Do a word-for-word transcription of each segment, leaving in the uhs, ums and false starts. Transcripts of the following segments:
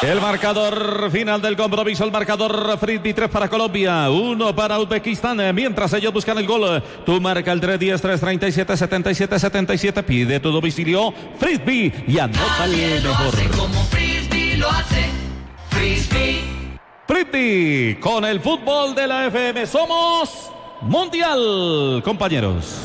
El marcador final del compromiso, el marcador Frisbee tres para Colombia, uno para Uzbekistán, mientras ellos buscan el gol. Tú marca el tres diez, tres treinta y siete, setenta y siete, setenta y siete, pide tu domicilio Frisbee y anota el mejor. Como Frisbee lo hace, Frisbee. Frisbee, con el fútbol de la F M, somos mundial, compañeros.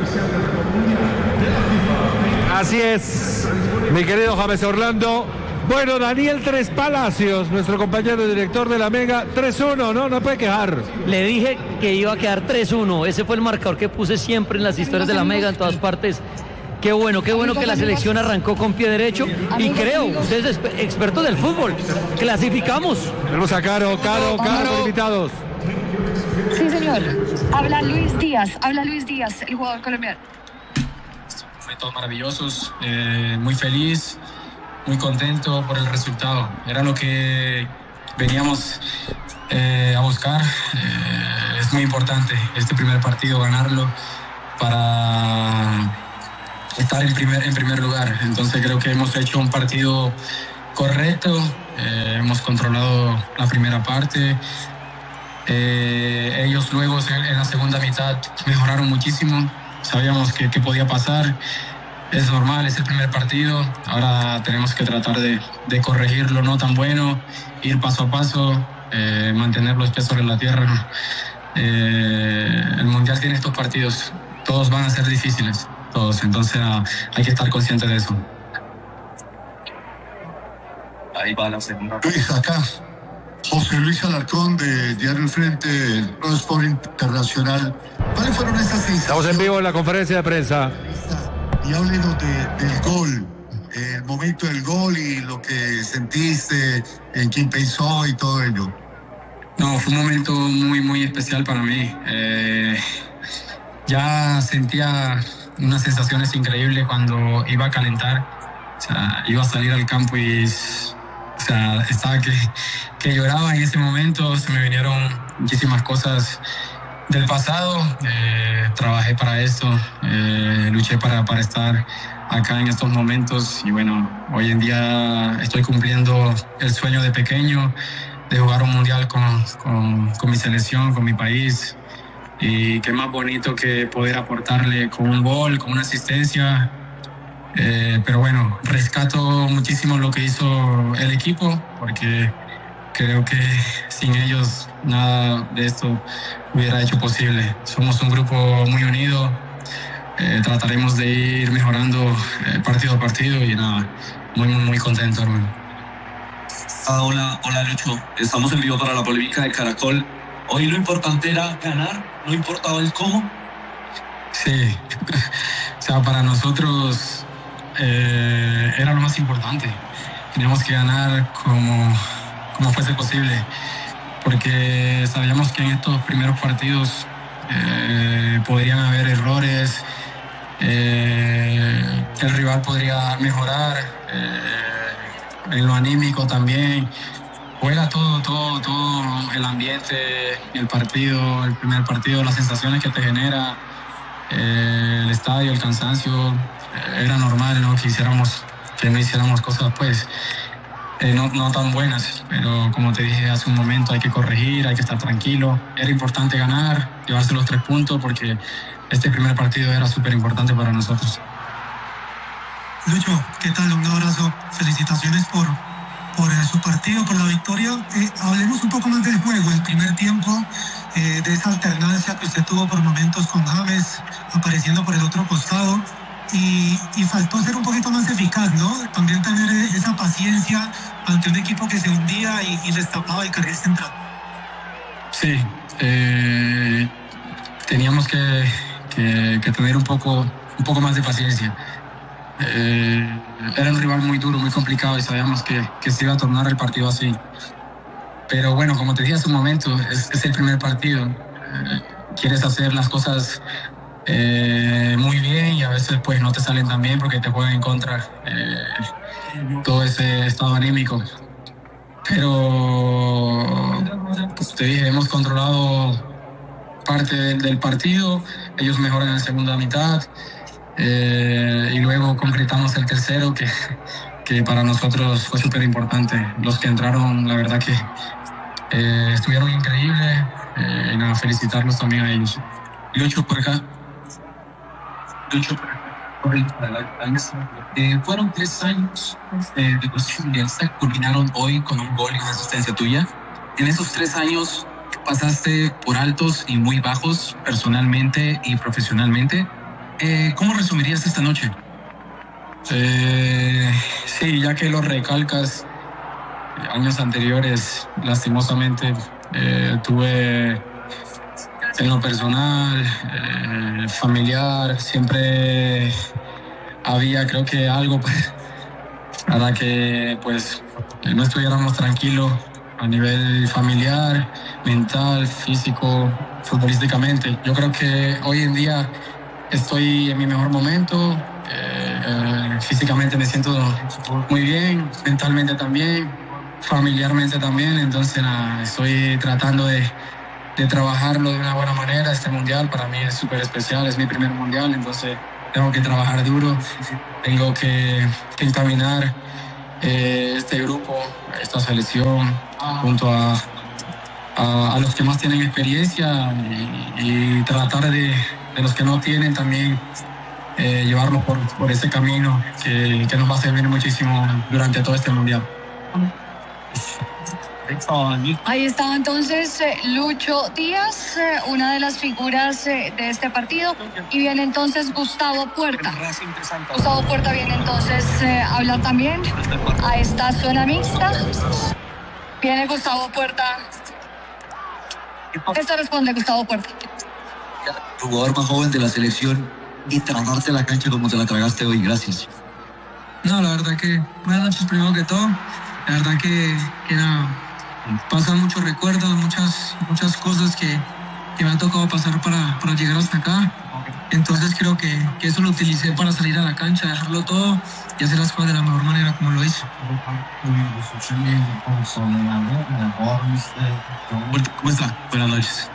Así es, mi querido James Orlando. Bueno, Daniel Tres Palacios, nuestro compañero director de la Mega, tres uno, ¿no? No puede quejar. Le dije que iba a quedar tres uno, ese fue el marcador que puse siempre en las historias de la Mega, en todas partes. Qué bueno, qué bueno que la selección arrancó con pie derecho y creo, ustedes expertos del fútbol, clasificamos. Tenemos a Caro, Caro, Caro, invitados. Sí, señor. Habla Luis Díaz, habla Luis Díaz, el jugador colombiano. Momentos maravillosos, eh, muy feliz. Muy contento por el resultado. Era lo que veníamos eh, a buscar. Eh, es muy importante este primer partido, ganarlo para estar en primer, en primer lugar. Entonces creo que hemos hecho un partido correcto. Eh, hemos controlado la primera parte. Eh, ellos luego en la segunda mitad mejoraron muchísimo. Sabíamos que, que podía pasar. Es normal, es el primer partido. Ahora tenemos que tratar de, de corregir lo no tan bueno, ir paso a paso, eh, mantener los pies sobre la tierra. Eh, el Mundial tiene estos partidos, todos van a ser difíciles, todos. Entonces uh, hay que estar conscientes de eso. Ahí va la segunda. Luis, acá. José Luis Alarcón de Diario El Frente, el Pro Sport Internacional. ¿Cuáles fueron esas sensaciones? Estamos en vivo en la conferencia de prensa. Y háblenos de, del gol, el momento del gol y lo que sentiste, en quién pensó y todo ello. No, fue un momento muy, muy especial para mí. Eh, ya sentía unas sensaciones increíbles cuando iba a calentar. O sea, iba a salir al campo y o sea, estaba que, que lloraba en ese momento. Se me vinieron muchísimas cosas del pasado. Eh, trabajé para esto, eh, luché para, para estar acá en estos momentos y bueno, hoy en día estoy cumpliendo el sueño de pequeño de jugar un mundial con, con, con mi selección, con mi país, y qué más bonito que poder aportarle con un gol, con una asistencia. Eh, pero bueno, rescato muchísimo lo que hizo el equipo porque creo que sin ellos nada de esto hubiera hecho posible. Somos un grupo muy unido, eh, trataremos de ir mejorando eh, partido a partido y nada, muy, muy, muy contento, hermano. Ah, hola, hola Lucho, estamos en vivo para la polémica de Caracol. Hoy lo importante era ganar, no importaba el cómo. Sí, o sea, para nosotros eh, era lo más importante. Teníamos que ganar como, como fuese posible, porque sabíamos que en estos primeros partidos eh, podrían haber errores, eh, el rival podría mejorar, eh, en lo anímico también. Juega todo, todo, todo el ambiente, el partido, el primer partido, las sensaciones que te genera, eh, el estadio, el cansancio. Eh, era normal, ¿no? Que hiciéramos, que no hiciéramos cosas, pues, eh, no, no tan buenas. Pero como te dije hace un momento, hay que corregir, hay que estar tranquilo. Era importante ganar, llevarse los tres puntos, porque este primer partido era súper importante para nosotros. Lucho, ¿qué tal? Un abrazo. Felicitaciones por, por eh, su partido, por la victoria. Eh, hablemos un poco más del juego, el primer tiempo, eh, de esa alternancia que usted tuvo por momentos con James, apareciendo por el otro costado. Y, y faltó ser un poquito más eficaz, ¿no? También tener esa paciencia ante un equipo que se hundía y, y les tapaba el carril central. Sí, eh, teníamos que, que, que tener un poco, un poco más de paciencia. Eh, era un rival muy duro, muy complicado y sabíamos que, que se iba a tornar el partido así. Pero bueno, como te dije hace un momento, es, es el primer partido. Eh, quieres hacer las cosas eh, muy bien y a veces pues no te salen tan bien porque te juegan en contra eh, todo ese estado anímico. Pero pues te dije, hemos controlado parte del, del partido, ellos mejoran en la segunda mitad. Eh, y luego concretamos el tercero, que que para nosotros fue súper importante. Los que entraron, la verdad que eh, estuvieron increíbles. Eh, y nada, felicitarlos también a ellos. Lucho por acá. Lucho por acá. Eh, fueron tres años eh, de construcción mundialista, culminaron hoy con un gol y una asistencia tuya. En esos tres años pasaste por altos y muy bajos, personalmente y profesionalmente. Eh, ¿Cómo resumirías esta noche? Eh, sí, ya que lo recalcas, años anteriores, lastimosamente, eh, tuve en lo personal, eh, familiar, siempre había, creo que algo para que pues no estuviéramos tranquilos a nivel familiar, mental, físico, futbolísticamente. Yo creo que hoy en día estoy en mi mejor momento, eh, eh, físicamente me siento muy bien, mentalmente también, familiarmente también, entonces nada, estoy tratando de, de trabajarlo de una buena manera. Este mundial para mí es súper especial, es mi primer mundial, entonces tengo que trabajar duro, tengo que, que encaminar eh, este grupo, esta selección, junto a, a, a los que más tienen experiencia y, y tratar de, de los que no tienen también eh, llevarlos por, por ese camino que, que nos va a servir muchísimo durante todo este mundial. Ahí estaba entonces eh, Lucho Díaz, eh, una de las figuras eh, de este partido, y viene entonces Gustavo Puerta. Gustavo Puerta viene entonces eh, a hablar también a esta zona mixta. Viene Gustavo Puerta. Esto responde Gustavo Puerta. Jugador más joven de la selección y tragarte la cancha como te la tragaste hoy. Gracias. No, la verdad que buenas noches primero que todo. La verdad que, que nada, pasan muchos recuerdos, muchas, muchas cosas que, que me ha tocado pasar para, para llegar hasta acá. Entonces creo que, que eso lo utilicé para salir a la cancha, dejarlo todo y hacer las cosas de la mejor manera como lo hice. ¿Cómo está? Buenas noches.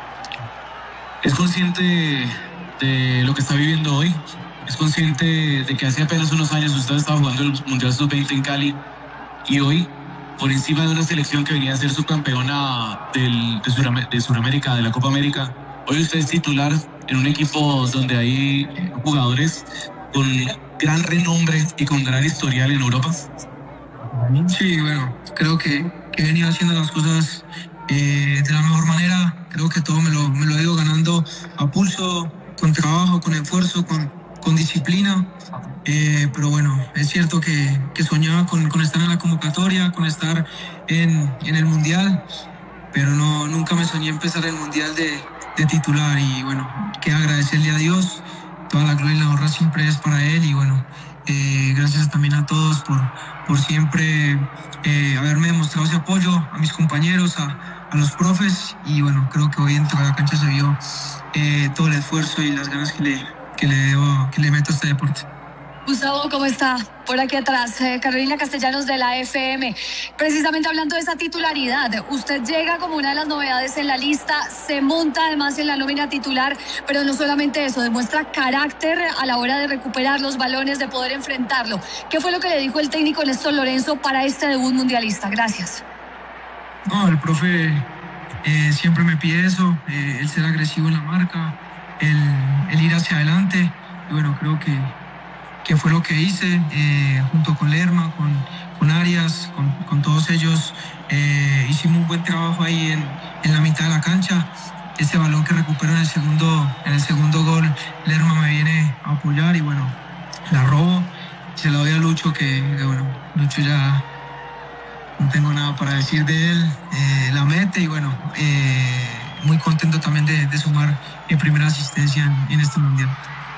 ¿Es consciente de lo que está viviendo hoy? ¿Es consciente de que hace apenas unos años usted estaba jugando el Mundial sub veinte en Cali y hoy, por encima de una selección que venía a ser subcampeona del, de, Suram- de Sudamérica, de la Copa América, hoy usted es titular en un equipo donde hay jugadores con gran renombre y con gran historial en Europa? Sí, bueno, creo que, que he venido haciendo las cosas eh, de la mejor manera. Creo que todo me lo, me lo he ido ganando a pulso, con trabajo, con esfuerzo, con, con disciplina. Eh, pero bueno, es cierto que, que soñaba con, con estar en la convocatoria, con estar en, en el Mundial, pero no, nunca me soñé empezar el Mundial de, de titular. Y bueno, que agradecerle a Dios, toda la gloria y la honra siempre es para Él. Y bueno, eh, gracias también a todos por, por siempre eh, haberme demostrado ese apoyo, a mis compañeros, a, a los profes. Y bueno, creo que hoy dentro de la cancha se vio eh, todo el esfuerzo y las ganas que le, que le, debo, que le meto a este deporte. Gustavo, ¿cómo está? Por aquí atrás, eh, Carolina Castellanos de la F M. Precisamente hablando de esa titularidad, usted llega como una de las novedades en la lista, se monta además en la nómina titular, pero no solamente eso, demuestra carácter a la hora de recuperar los balones, de poder enfrentarlo. ¿Qué fue lo que le dijo el técnico Néstor Lorenzo para este debut mundialista? Gracias. No, el profe eh, siempre me pide eso, eh, el ser agresivo en la marca, el, el ir hacia adelante. Y bueno, creo que que fue lo que hice eh, junto con Lerma, con, con Arias, con, con todos ellos. Eh, hicimos un buen trabajo ahí en, en la mitad de la cancha. Ese balón que recupero en el segundo, en el segundo gol, Lerma me viene a apoyar y bueno, la robo. Se la doy a Lucho, que, que bueno, Lucho ya no tengo nada para decir de él. Eh, la mete y bueno, eh, muy contento también de, de sumar mi primera asistencia en, en este mundial.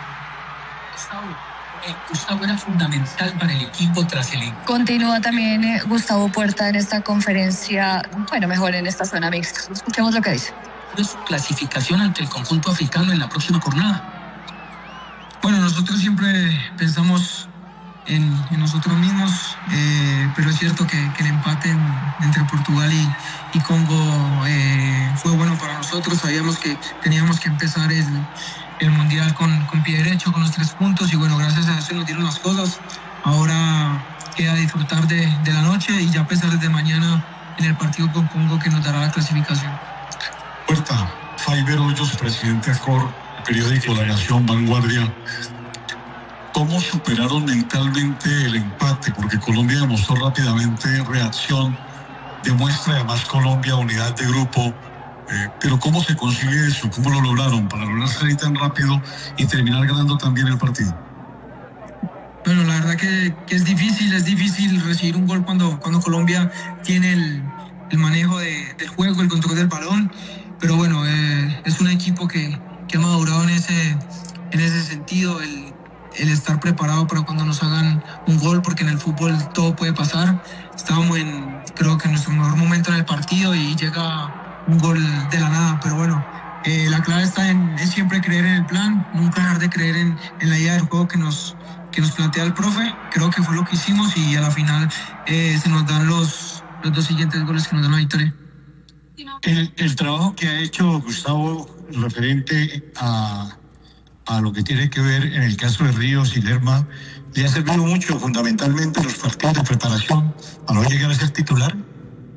Gustavo era fundamental para el equipo tras el... Continúa también eh, Gustavo Puerta en esta conferencia, bueno, mejor en esta zona mixta. Escuchemos lo que dice. ¿Es su clasificación ante el conjunto africano en la próxima jornada? Bueno, nosotros siempre pensamos en, en nosotros mismos, eh, pero es cierto que, que el empate en, entre Portugal y, y Congo eh, fue bueno para nosotros. Sabíamos que teníamos que empezar el... el mundial con, con pie derecho, con los tres puntos y bueno, gracias a eso nos dieron las cosas. Ahora queda disfrutar de, de la noche y ya pensar desde mañana en el partido con Congo que nos dará la clasificación. Puerta, Faiber Hoyos, presidente de Cor, periódico La Nación, Vanguardia. ¿Cómo superaron mentalmente el empate? Porque Colombia demostró rápidamente reacción, demuestra además Colombia unidad de grupo, eh, pero ¿cómo se consigue eso? ¿Cómo lo lograron para lograr salir tan rápido y terminar ganando también el partido? Bueno, la verdad que, que es difícil, es difícil recibir un gol cuando, cuando Colombia tiene el, el manejo de, del juego, el control del balón, pero bueno, eh, es un equipo que, que ha madurado en ese, en ese sentido, el el estar preparado para cuando nos hagan un gol, porque en el fútbol todo puede pasar. Estábamos en, creo que en nuestro mejor momento en el partido y llega un gol de la nada, pero bueno, eh, la clave está en, en siempre creer en el plan, nunca dejar de creer en, en la idea del juego que nos, que nos plantea el profe. Creo que fue lo que hicimos y a la final eh, se nos dan los, los dos siguientes goles que nos dan la victoria. El, el trabajo que ha hecho Gustavo referente a a lo que tiene que ver en el caso de Ríos y Lerma, le ha servido mucho, fundamentalmente en los partidos de preparación, para no llegar a ser titular.